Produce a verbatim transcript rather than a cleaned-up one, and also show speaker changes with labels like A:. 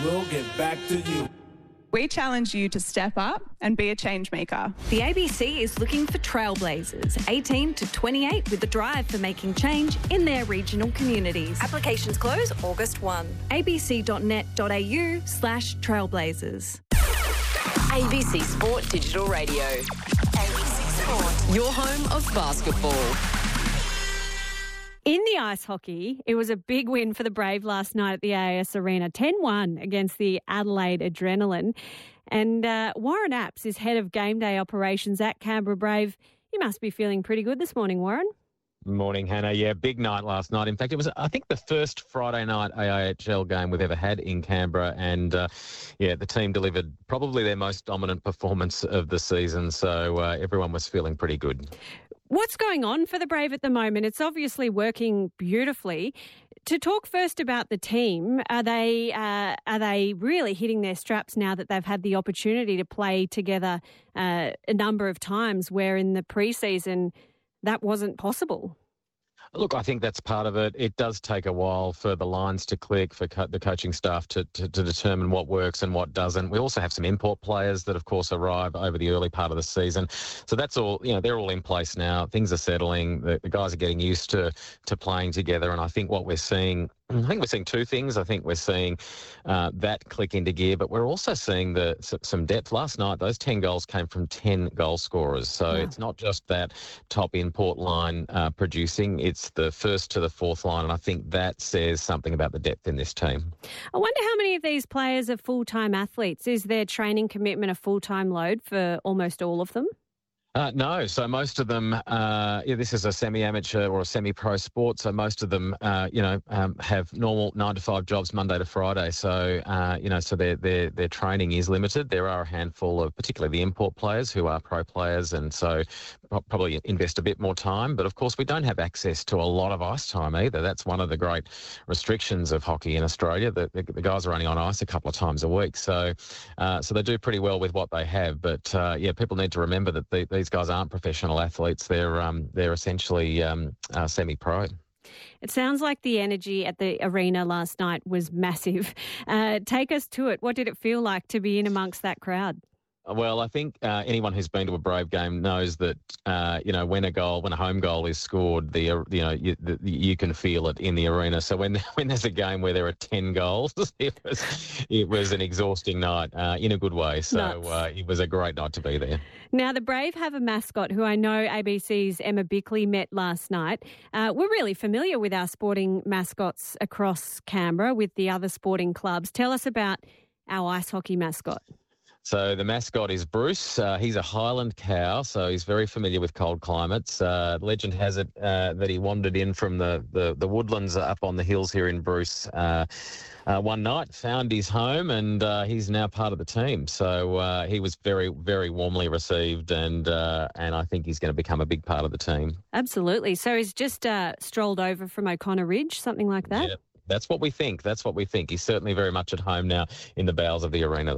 A: we'll get back to you.
B: We challenge you to step up and be a change maker.
C: The A B C is looking for trailblazers, eighteen to twenty-eight, with a drive for making change in their regional communities. Applications close August first. abc.net.au slash trailblazers.
D: A B C Sport Digital Radio. A B C Sport. Your home of basketball.
E: In the ice hockey, it was a big win for the Brave last night at the A I S Arena, ten one against the Adelaide Adrenaline. And uh, Warren Apps is head of game day operations at Canberra Brave. You must be feeling pretty good this morning, Warren.
F: Morning, Hannah. Yeah, big night last night. In fact, it was, I think, the first Friday night A I H L game we've ever had in Canberra. And, uh, yeah, the team delivered probably their most dominant performance of the season. So uh, everyone was feeling pretty good.
E: What's going on for the Brave at the moment? It's obviously working beautifully. To talk first about the team, are they uh, are they really hitting their straps now that they've had the opportunity to play together uh, a number of times, where in the preseason that wasn't possible?
F: Look, I think that's part of it. It does take a while for the lines to click, for co- the coaching staff to, to, to determine what works and what doesn't. We also have some import players that, of course, arrive over the early part of the season. So that's all, you know, they're all in place now. Things are settling. The, the guys are getting used to, to playing together. And I think what we're seeing, I think we're seeing two things. I think we're seeing uh, that click into gear, but we're also seeing the some depth. Last night, those ten goals came from ten goal scorers. So yeah. It's not just that top import line uh, producing, it's the first to the fourth line, and I think that says something about the depth in this team.
E: I wonder how many of these players are full-time athletes. Is their training commitment a full-time load for almost all of them?
F: Uh, no, so most of them, uh, yeah, this is a semi-amateur or a semi-pro sport, so most of them, uh, you know, um, have normal nine to five jobs Monday to Friday. So, uh, you know, so their their their training is limited. There are a handful of, particularly the import players, who are pro players, and so probably invest a bit more time. But of course, we don't have access to a lot of ice time either. That's one of the great restrictions of hockey in Australia. That the, the guys are only on ice a couple of times a week, so uh, so they do pretty well with what they have. But uh, yeah, people need to remember that the, these guys aren't professional athletes. They're um, they're essentially um, uh, semi-pro.
E: It sounds like the energy at the arena last night was massive. Uh, take us to it. What did it feel like to be in amongst that crowd?
F: Well, I think uh, anyone who's been to a Brave game knows that, uh, you know, when a goal, when a home goal is scored, the uh, you know, you, the, you can feel it in the arena. So when when there's a game where there are ten goals, it was it was an exhausting night uh, in a good way. So uh, it was a great night to be there.
E: Now, the Brave have a mascot who I know A B C's Emma Bickley met last night. Uh, we're really familiar with our sporting mascots across Canberra with the other sporting clubs. Tell us about our ice hockey mascot.
F: So the mascot is Bruce. Uh, he's a Highland cow, so he's very familiar with cold climates. Uh, legend has it uh, that he wandered in from the, the, the woodlands up on the hills here in Bruce uh, uh, one night, found his home, and uh, he's now part of the team. So uh, he was very, very warmly received, and uh, and I think he's going to become a big part of the team.
E: Absolutely. So he's just uh, strolled over from O'Connor Ridge, something like that?
F: Yeah, that's what we think. That's what we think. He's certainly very much at home now in the bowels of the arena.